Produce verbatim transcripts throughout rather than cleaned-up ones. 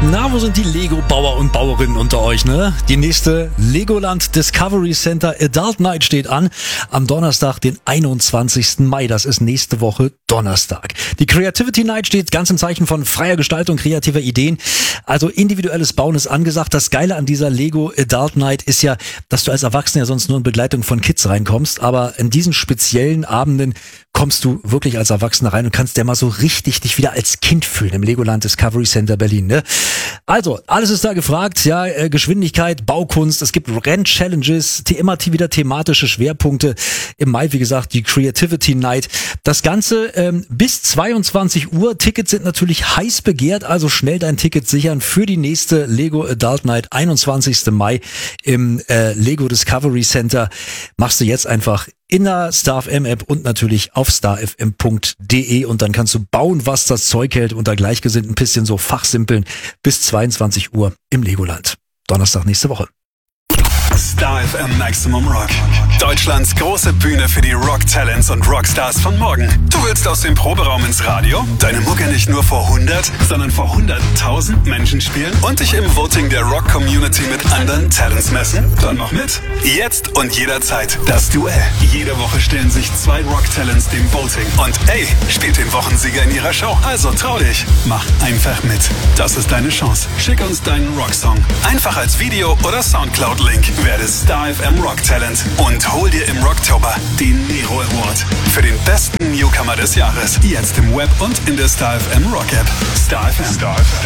Na, wo sind die Lego-Bauer und Bauerinnen unter euch, ne? Die nächste Legoland Discovery Center Adult Night steht an. Am Donnerstag, den einundzwanzigsten Mai. Das ist nächste Woche Donnerstag. Die Creativity Night steht ganz im Zeichen von freier Gestaltung, kreativer Ideen. Also individuelles Bauen ist angesagt. Das Geile an dieser Lego Adult Night ist ja, dass du als Erwachsener ja sonst nur in Begleitung von Kids reinkommst. Aber in diesen speziellen Abenden kommst du wirklich als Erwachsener rein und kannst ja mal so richtig dich wieder als Kind fühlen im Legoland Discovery Center Berlin, ne? Also, alles ist da gefragt, ja, äh, Geschwindigkeit, Baukunst, es gibt Renn-Challenges, the- immer die- wieder thematische Schwerpunkte. Im Mai, wie gesagt, die Creativity Night. Das Ganze ähm, bis zweiundzwanzig Uhr. Tickets sind natürlich heiß begehrt, also schnell dein Ticket sichern für die nächste Lego Adult Night, einundzwanzigsten Mai im äh, Lego Discovery Center. Machst du jetzt einfach in der Star F M App und natürlich auf star f m punkt d e und dann kannst du bauen, was das Zeug hält, unter Gleichgesinnten, ein bisschen so fachsimpeln bis zweiundzwanzig Uhr im Legoland. Donnerstag nächste Woche. Star F M Maximum Rock. Deutschlands große Bühne für die Rock-Talents und Rockstars von morgen. Du willst aus dem Proberaum ins Radio, deine Mucke nicht nur vor hundert, sondern vor hunderttausend Menschen spielen und dich im Voting der Rock-Community mit anderen Talents messen? Dann mach mit. Jetzt und jederzeit das Duell. Jede Woche stellen sich zwei Rock-Talents dem Voting. Und ey, spielt den Wochensieger in ihrer Show. Also trau dich. Mach einfach mit. Das ist deine Chance. Schick uns deinen Rocksong. Einfach als Video oder Soundcloud-Link. Werde Star F M Rock Talent und hol dir im Rocktober den Nero Award für den besten Newcomer des Jahres. Jetzt im Web und in der Star F M Rock App. Star F M. Star F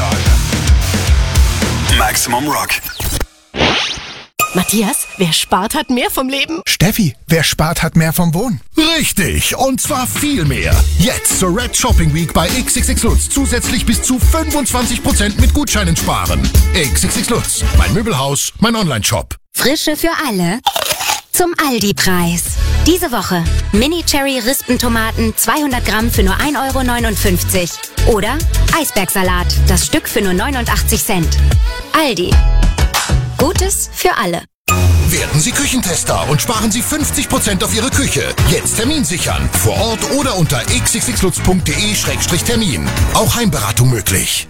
M. Maximum Rock. Matthias, wer spart, hat mehr vom Leben. Steffi, wer spart, hat mehr vom Wohnen. Richtig, und zwar viel mehr. Jetzt zur Red Shopping Week bei X X X Lutz zusätzlich bis zu fünfundzwanzig Prozent mit Gutscheinen sparen. X X X Lutz, mein Möbelhaus, mein Online-Shop. Frische für alle zum Aldi-Preis. Diese Woche Mini-Cherry-Rispentomaten zweihundert Gramm für nur ein Euro neunundfünfzig. Oder Eisbergsalat, das Stück für nur neunundachtzig Cent. Aldi. Gutes für alle. Werden Sie Küchentester und sparen Sie fünfzig Prozent auf Ihre Küche. Jetzt Termin sichern. Vor Ort oder unter x x x lutz punkt d e Schrägstrich Termin. Auch Heimberatung möglich.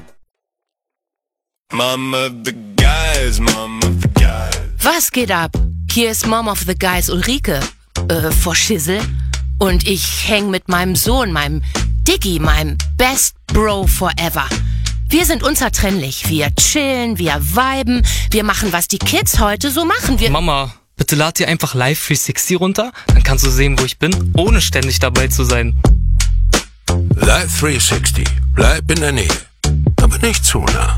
Mom of the guys, Mom of the guys. Was geht ab? Hier ist Mom of the Guys Ulrike, äh, vor Schissel. Und ich häng mit meinem Sohn, meinem Diggi, meinem Best Bro forever. Wir sind unzertrennlich. Wir chillen, wir viben, wir machen, was die Kids heute so machen. Wir Mama, bitte lad dir einfach Live dreihundertsechzig runter, dann kannst du sehen, wo ich bin, ohne ständig dabei zu sein. Live dreihundertsechzig. Bleib in der Nähe. Aber nicht zu nah.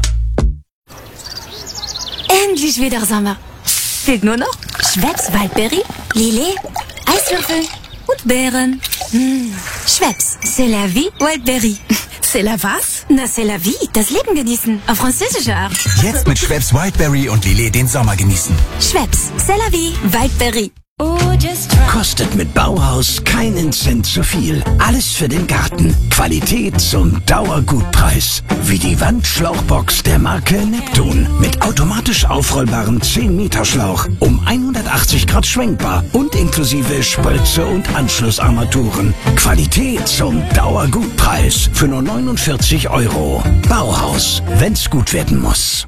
Endlich wieder Sommer. Fehlt nur noch Schweppes Waldberry, Lillet, Eiswürfel und Beeren. Mmh. Schweppes, c'est la vie, Waldberry. C'est la was? Na, c'est la vie, das Leben genießen. Auf französische Art. Jetzt mit Schweppes Wildberry und Lillet den Sommer genießen. Schweppes, c'est la vie, Waldberry. Kostet mit Bauhaus keinen Cent zu viel. Alles für den Garten. Qualität zum Dauergutpreis. Wie die Wandschlauchbox der Marke Neptun. Mit automatisch aufrollbarem zehn Meter Schlauch. Um hundertachtzig Grad schwenkbar. Und inklusive Spritze und Anschlussarmaturen. Qualität zum Dauergutpreis. Für nur neunundvierzig Euro. Bauhaus. Wenn's gut werden muss.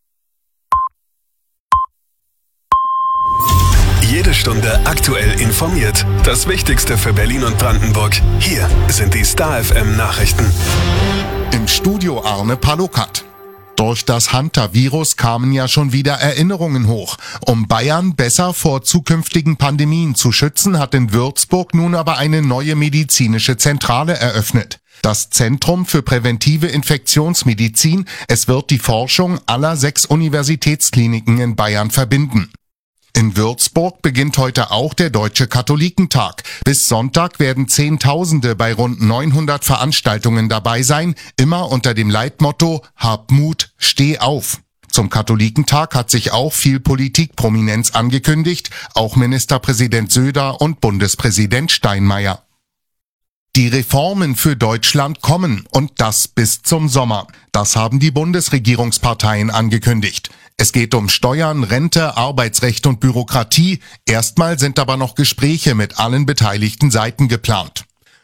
Jede Stunde aktuell informiert. Das Wichtigste für Berlin und Brandenburg. Hier sind die Star F M Nachrichten. Im Studio Arne Palukat. Durch das Hunter-Virus kamen ja schon wieder Erinnerungen hoch. Um Bayern besser vor zukünftigen Pandemien zu schützen, hat in Würzburg nun aber eine neue medizinische Zentrale eröffnet. Das Zentrum für präventive Infektionsmedizin. Es wird die Forschung aller sechs Universitätskliniken in Bayern verbinden. In Würzburg beginnt heute auch der Deutsche Katholikentag. Bis Sonntag werden Zehntausende bei rund neunhundert Veranstaltungen dabei sein, immer unter dem Leitmotto Hab Mut, steh auf. Zum Katholikentag hat sich auch viel Politikprominenz angekündigt, auch Ministerpräsident Söder und Bundespräsident Steinmeier. Die Reformen für Deutschland kommen und das bis zum Sommer. Das haben die Bundesregierungsparteien angekündigt. Es geht um Steuern, Rente, Arbeitsrecht und Bürokratie. Erstmal sind aber noch Gespräche mit allen beteiligten Seiten geplant.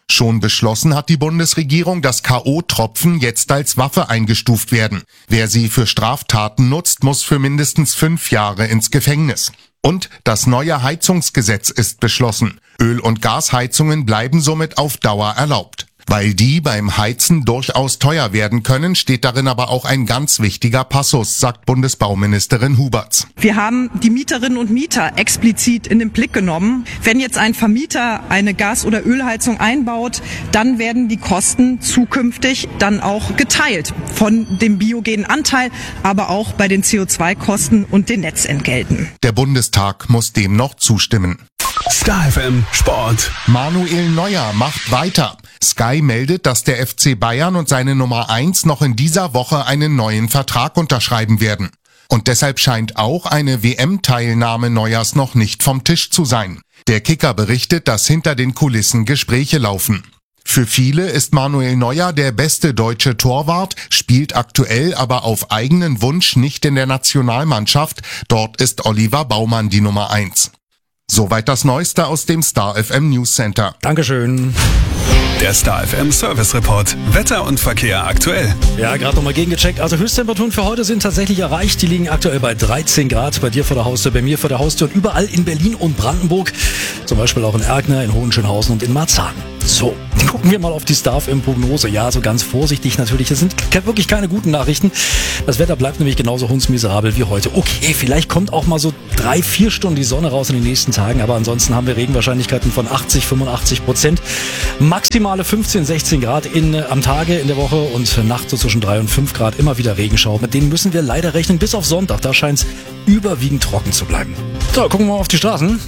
Schon beschlossen hat die Bundesregierung, dass K O-Tropfen jetzt als Waffe eingestuft werden. Wer sie für Straftaten nutzt, muss für mindestens fünf Jahre ins Gefängnis. Und das neue Heizungsgesetz ist beschlossen. Öl- und Gasheizungen bleiben somit auf Dauer erlaubt. Weil die beim Heizen durchaus teuer werden können, steht darin aber auch ein ganz wichtiger Passus, sagt Bundesbauministerin Huberts. Wir haben die Mieterinnen und Mieter explizit in den Blick genommen. Wenn jetzt ein Vermieter eine Gas- oder Ölheizung einbaut, dann werden die Kosten zukünftig dann auch geteilt von dem biogenen Anteil, aber auch bei den C O zwei Kosten und den Netzentgelten. Der Bundestag muss dem noch zustimmen. Star F M Sport. Manuel Neuer macht weiter. Sky meldet, dass der F C Bayern und seine Nummer eins noch in dieser Woche einen neuen Vertrag unterschreiben werden. Und deshalb scheint auch eine W M-Teilnahme Neuers noch nicht vom Tisch zu sein. Der Kicker berichtet, dass hinter den Kulissen Gespräche laufen. Für viele ist Manuel Neuer der beste deutsche Torwart, spielt aktuell aber auf eigenen Wunsch nicht in der Nationalmannschaft. Dort ist Oliver Baumann die Nummer eins. Soweit das Neueste aus dem Star F M News Center. Dankeschön. Der Star F M Service Report. Wetter und Verkehr aktuell. Ja, gerade nochmal gegengecheckt. Also Höchsttemperaturen für heute sind tatsächlich erreicht. Die liegen aktuell bei dreizehn Grad. Bei dir vor der Haustür, bei mir vor der Haustür und überall in Berlin und Brandenburg. Zum Beispiel auch in Erkner, in Hohenschönhausen und in Marzahn. So, gucken wir mal auf die Star F M Prognose. Ja, so ganz vorsichtig natürlich. Das sind wirklich keine guten Nachrichten. Das Wetter bleibt nämlich genauso hundsmiserabel wie heute. Okay, vielleicht kommt auch mal so drei, vier Stunden die Sonne raus in den nächsten Tagen. Aber ansonsten haben wir Regenwahrscheinlichkeiten von achtzig, fünfundachtzig Prozent. Maximale fünfzehn, sechzehn Grad in, am Tage in der Woche und Nacht so zwischen drei und fünf Grad. Immer wieder Regenschauer. Mit denen müssen wir leider rechnen bis auf Sonntag. Da scheint es überwiegend trocken zu bleiben. So, gucken wir mal auf die Straßen.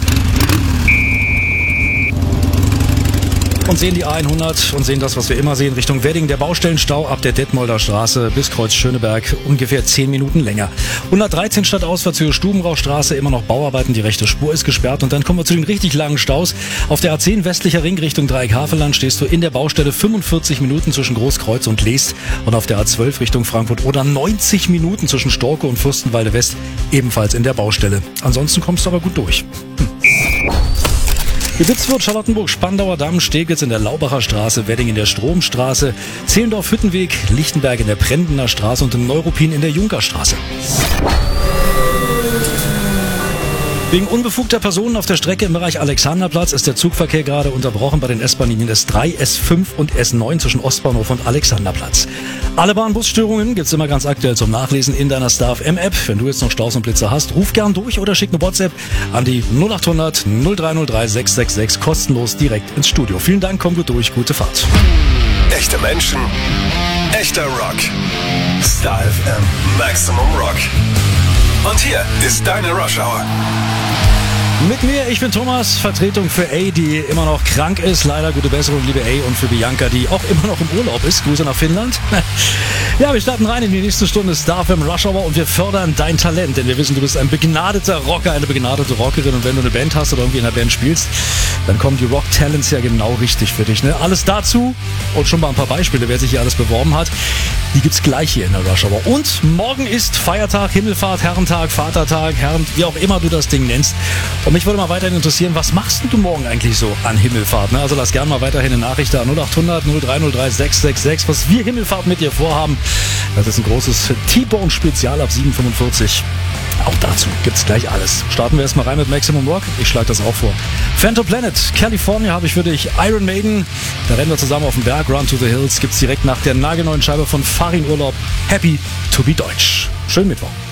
Und sehen die A hundert und sehen das, was wir immer sehen, Richtung Wedding. Der Baustellenstau ab der Detmolder Straße bis Kreuz Schöneberg ungefähr zehn Minuten länger. hundertdreizehn Stadtausfahrtshöhe Stubenrauchstraße, immer noch Bauarbeiten, die rechte Spur ist gesperrt. Und dann kommen wir zu den richtig langen Staus. Auf der A zehn westlicher Ring Richtung Dreieck-Havelland stehst du in der Baustelle fünfundvierzig Minuten zwischen Großkreuz und Leest. Und auf der A zwölf Richtung Frankfurt oder neunzig Minuten zwischen Storke und Fürstenwalde West, ebenfalls in der Baustelle. Ansonsten kommst du aber gut durch. Hm. Gewitzwurth, Charlottenburg, Spandauer Damm, Steglitz in der Laubacher Straße, Wedding in der Stromstraße, Zehlendorf-Hüttenweg, Lichtenberg in der Prendener Straße und in Neuruppin in der Junkerstraße. Wegen unbefugter Personen auf der Strecke im Bereich Alexanderplatz ist der Zugverkehr gerade unterbrochen bei den S-Bahn-Linien S drei, S fünf und S neun zwischen Ostbahnhof und Alexanderplatz. Alle Bahnbusstörungen gibt's immer ganz aktuell zum Nachlesen in deiner Star F M-App. Wenn du jetzt noch Staus und Blitzer hast, ruf gern durch oder schick eine WhatsApp an die null acht hundert null drei null drei sechs sechs sechs kostenlos direkt ins Studio. Vielen Dank, komm gut durch, gute Fahrt. Echte Menschen, echter Rock. Star F M Maximum Rock. Und hier ist deine Rush Hour. Mit mir, ich bin Thomas, Vertretung für A, die immer noch krank ist. Leider gute Besserung, liebe A, und für Bianca, die auch immer noch im Urlaub ist. Grüße nach Finnland. Ja, wir starten rein in die nächste Stunde Star F M Rush Hour und wir fördern dein Talent, denn wir wissen, du bist ein begnadeter Rocker, eine begnadete Rockerin, und wenn du eine Band hast oder irgendwie in einer Band spielst, dann kommen die Rock Talents ja genau richtig für dich. Ne? Alles dazu und schon mal ein paar Beispiele, wer sich hier alles beworben hat, die gibt's gleich hier in der Rush Hour. Und morgen ist Feiertag, Himmelfahrt, Herrentag, Vatertag, Herren, wie auch immer du das Ding nennst. Und mich würde mal weiterhin interessieren, was machst denn du morgen eigentlich so an Himmelfahrt? Ne? Also lass gerne mal weiterhin eine Nachricht da, null acht hundert null drei null drei sechs sechs sechs, was wir Himmelfahrt mit dir vorhaben. Das ist ein großes T-Bone-Spezial ab sieben fünfundvierzig. Auch dazu gibt's gleich alles. Starten wir erstmal rein mit Maximum Rock. Ich schlage das auch vor. Phantom Planet, California habe ich für dich. Iron Maiden, da rennen wir zusammen auf den Berg. Run to the Hills gibt's direkt nach der nagelneuen Scheibe von Farin Urlaub. Happy to be Deutsch. Schönen Mittwoch.